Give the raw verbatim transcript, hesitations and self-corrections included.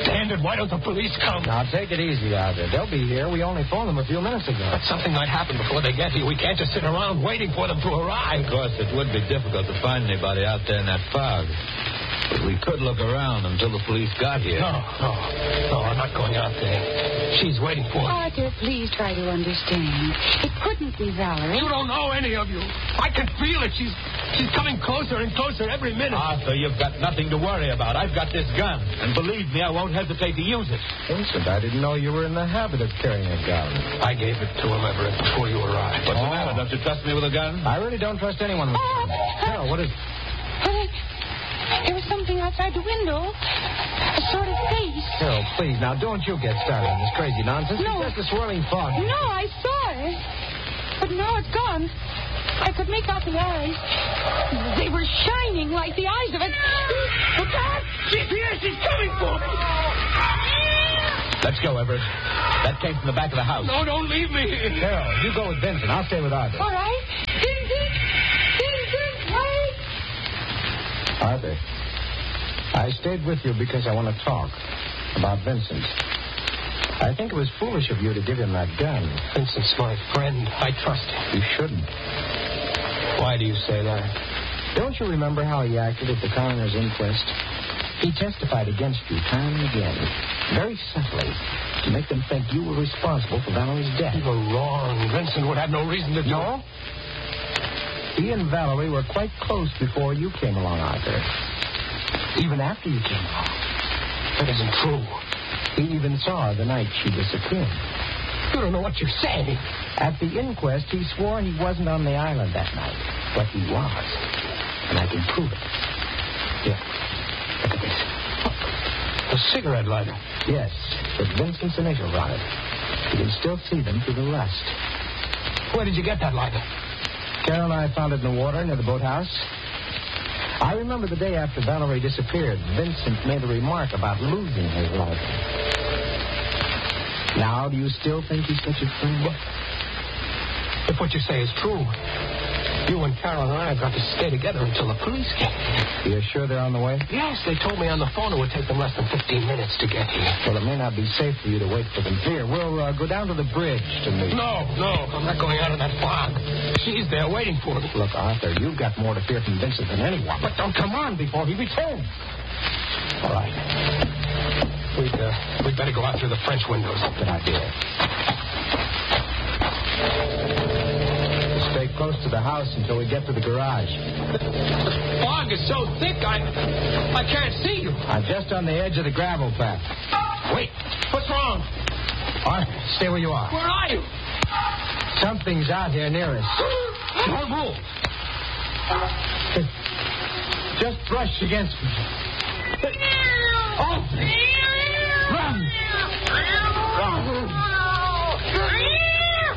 Damn it, why don't the police come? Now, take it easy out there. They'll be here. We only phoned them a few minutes ago. But something might happen before they get here. We can't just sit around waiting for them to arrive. Of course, it would be difficult to find anybody out there in that fog. But we could look around until the police got here. No, no, no, I'm not going out there. She's waiting for me. Arthur, please try to understand. It couldn't be Valerie. You don't know any of you. I can feel it. She's she's coming closer and closer every minute. Arthur, you've got nothing to worry about. I've got this gun. And believe me, I won't hesitate to use it. Vincent, I didn't know you were in the habit of carrying a gun. I gave it to him, Everett, before you arrived. What's Oh. the matter? Don't you trust me with a gun? I really don't trust anyone with a gun. Carol, what is... There was something outside the window. A sort of face. Carol, please, now, don't you get started on this crazy nonsense. No. It's just a swirling fog. No, I saw it. But now it's gone. I could make out the eyes. They were shining like the eyes of it. Look out! She's here. She's coming for me. Let's go, Everett. That came from the back of the house. No, don't leave me. Carol, you go with Vincent. I'll stay with Arthur. All right. Vincent! Vincent, wait! Arthur, I stayed with you because I want to talk about Vincent. I think it was foolish of you to give him that gun. Vincent's my friend. I trust him. You shouldn't. Why do you say that? Don't you remember how he acted at the coroner's inquest? He testified against you time and again, very subtly, to make them think you were responsible for Valerie's death. You were wrong. Vincent would have no reason to do No? He and Valerie were quite close before you came along, Arthur. Even after you came along. That isn't true. He even saw her the night she disappeared. You don't know what you're saying. At the inquest, he swore he wasn't on the island that night, but he was. And I can prove it. Here, look at this. A cigarette lighter. Yes, with Vincent's initials on it. You can still see them through the rust. Where did you get that lighter? Carol and I found it in the water near the boathouse. I remember the day after Valerie disappeared, Vincent made a remark about losing his lighter. Now, do you still think he's such a friend? If what you say is true, you and Carol and I have got to stay together until the police get here. You're sure they're on the way? Yes, they told me on the phone it would take them less than fifteen minutes to get here. Well, it may not be safe for you to wait for them. Here, we'll uh, go down to the bridge to meet. No, no, I'm not going out in that fog. She's there waiting for me. Look, Arthur, you've got more to fear from Vincent than anyone. But don't come on before he returns. All right. We'd, uh, we'd better go out through the French windows. Good idea. We'll stay close to the house until we get to the garage. The fog is so thick, I I can't see you. I'm just on the edge of the gravel path. Wait, what's wrong? All right, stay where you are. Where are you? Something's out here near us. Don't move. Just brush against me. Oh! Run!